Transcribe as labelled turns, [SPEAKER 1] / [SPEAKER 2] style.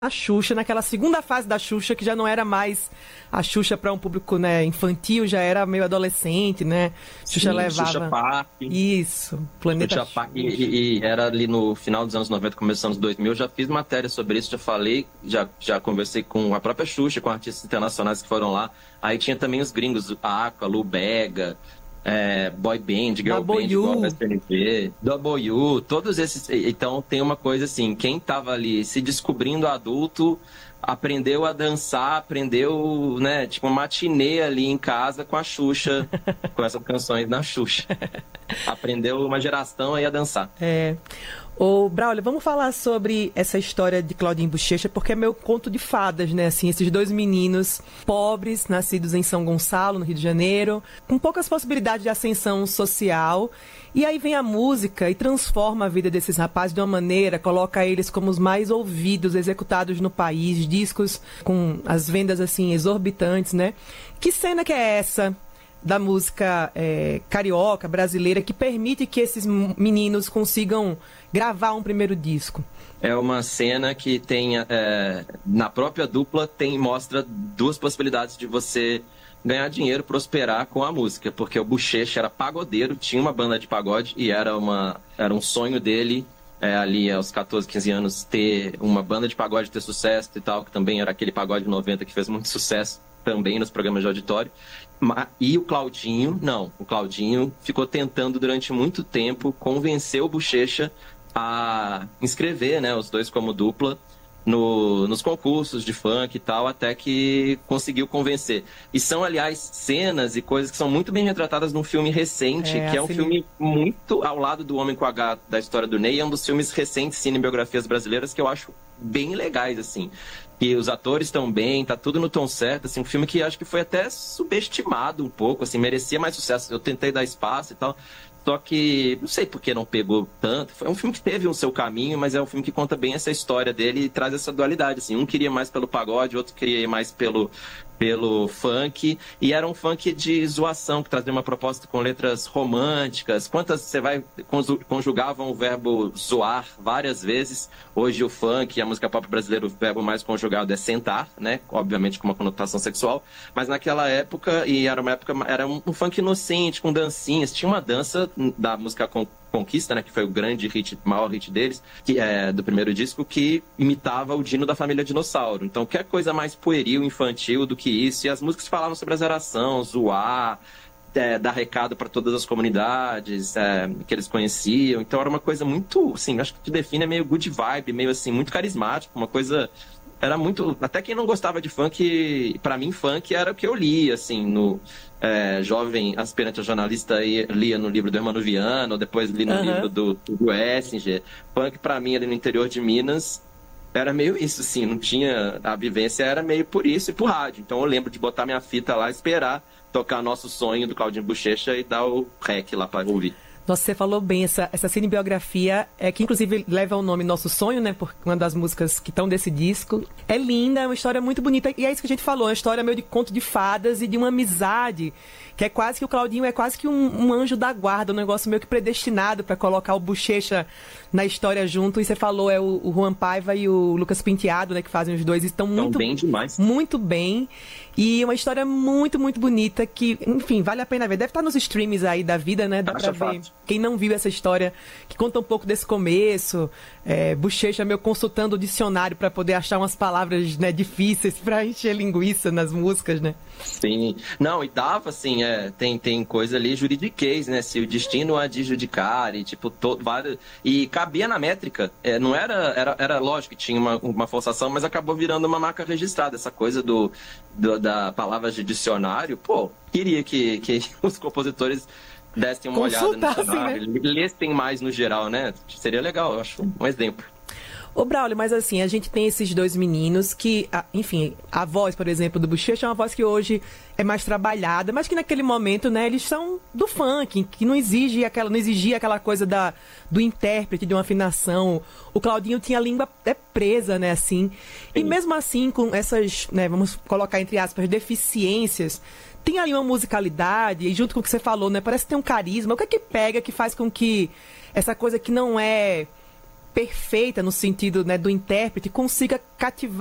[SPEAKER 1] a Xuxa, naquela segunda fase da Xuxa, que já não era mais a Xuxa para um público, né, infantil, já era meio adolescente, né? Xuxa
[SPEAKER 2] Sim, Xuxa
[SPEAKER 1] levava...
[SPEAKER 2] Park.
[SPEAKER 1] Isso, Planeta
[SPEAKER 2] Xuxa Park,
[SPEAKER 1] Xuxa.
[SPEAKER 2] e era ali no final dos anos 90, começo dos anos 2000, eu já fiz matéria sobre isso, já falei, já conversei com a própria Xuxa, com artistas internacionais que foram lá. Aí tinha também os gringos, a Aqua, Lu Bega, Boy Band, Girl Band, igual o SNV, Double U, todos esses. Então tem uma coisa assim, quem tava ali se descobrindo adulto, aprendeu a dançar, aprendeu, né, tipo, uma matinê ali em casa com a Xuxa, com essas canções da Xuxa. Aprendeu uma geração aí a dançar.
[SPEAKER 1] Ô, Braulio, vamos falar sobre essa história de Claudinho Buchecha, porque é meu conto de fadas, né? Assim, esses dois meninos pobres, nascidos em São Gonçalo, no Rio de Janeiro, com poucas possibilidades de ascensão social. E aí vem a música e transforma a vida desses rapazes de uma maneira, coloca eles como os mais ouvidos, executados no país, discos com as vendas, assim, exorbitantes, né? Que cena que é essa da música carioca, brasileira, que permite que esses meninos consigam gravar um primeiro disco?
[SPEAKER 2] É uma cena que tem, na própria dupla, mostra duas possibilidades de você ganhar dinheiro, prosperar com a música, porque o Buchecha era pagodeiro, tinha uma banda de pagode e era um sonho dele, ali aos 14, 15 anos, ter uma banda de pagode, ter sucesso e tal, que também era aquele pagode 90 que fez muito sucesso também nos programas de auditório. E o Claudinho, não. O Claudinho ficou tentando durante muito tempo convencer o Buchecha a inscrever, né, os dois como dupla nos concursos de funk e tal, até que conseguiu convencer. E são, aliás, cenas e coisas que são muito bem retratadas num filme recente, que é um filme muito ao lado do Homem com H da história do Ney, é um dos filmes recentes cinebiografias brasileiras que eu acho bem legais, assim. E os atores estão bem, tá tudo no tom certo, assim, um filme que acho que foi até subestimado um pouco, assim, merecia mais sucesso. Eu tentei dar espaço e tal, só que não sei por que não pegou tanto. Foi um filme que teve o seu caminho, mas é um filme que conta bem essa história dele e traz essa dualidade, assim. Um queria mais pelo pagode, outro queria ir mais pelo funk, e era um funk de zoação, que trazia uma proposta com letras românticas. Quantas você vai conjugavam o verbo zoar várias vezes. Hoje o funk e a música pop brasileira, o verbo mais conjugado é sentar, né? Obviamente com uma conotação sexual, mas naquela época, e era um funk inocente, com dancinhas. Tinha uma dança da música Conquista, né, que foi o grande hit, maior hit deles, que é do primeiro disco, que imitava o Dino da Família Dinossauro. Então, que coisa mais pueril, infantil do que isso? E as músicas falavam sobre a zeração, zoar, dar recado para todas as comunidades que eles conheciam. Então, era uma coisa muito, assim, acho que te define, é meio good vibe, meio assim, muito carismático, uma coisa... Era muito... Até quem não gostava de funk, pra mim, funk era o que eu lia, assim, no jovem aspirante a jornalista, lia no livro do Hermano Viana, ou depois li no livro do Essinger. Funk, pra mim, ali no interior de Minas, era meio isso, assim, não tinha... A vivência era meio por isso e por rádio. Então eu lembro de botar minha fita lá, esperar tocar Nosso Sonho, do Claudinho Buchecha, e dar o rec lá pra ouvir.
[SPEAKER 1] Nossa, você falou bem, essa cinebiografia, que inclusive leva o nome Nosso Sonho, né, por uma das músicas que estão desse disco. É linda, é uma história muito bonita, e é isso que a gente falou, é uma história meio de conto de fadas e de uma amizade, que é quase que o Claudinho é quase que um anjo da guarda, um negócio meio que predestinado para colocar o Buchecha na história junto. E você falou, o Juan Paiva e o Lucas Penteado, né, que fazem os dois, estão muito
[SPEAKER 2] bem demais.
[SPEAKER 1] Muito bem. E uma história muito, muito bonita que, enfim, vale a pena ver. Deve estar nos streams aí da vida, né? Dá pra ver. Quem não viu essa história, que conta um pouco desse começo, Buchecha meio consultando o dicionário para poder achar umas palavras, né, difíceis para encher linguiça nas músicas, né?
[SPEAKER 2] Sim. Não, e dava, assim, tem coisa ali juridiquês, né? Se o destino há de judicar, e tipo, vários... E cabia na métrica. Não era lógico que tinha uma forçação, mas acabou virando uma marca registrada. Essa coisa da palavra de dicionário, pô, queria que os compositores dessem uma olhada no dicionário, né? Lessem mais no geral, né? Seria legal, eu acho, um exemplo.
[SPEAKER 1] Ô, Braulio, mas assim, a gente tem esses dois meninos que, enfim, a voz, por exemplo, do Buchecha é uma voz que hoje é mais trabalhada, mas que naquele momento, né, eles são do funk, que não exigia aquela coisa do intérprete, de uma afinação. O Claudinho tinha a língua presa, né, assim. E mesmo assim, com essas, né, vamos colocar entre aspas, deficiências, tem ali uma musicalidade, e junto com o que você falou, né, parece que tem um carisma. O que é que pega, que faz com que essa coisa que não é perfeita no sentido, né, do intérprete consiga cativar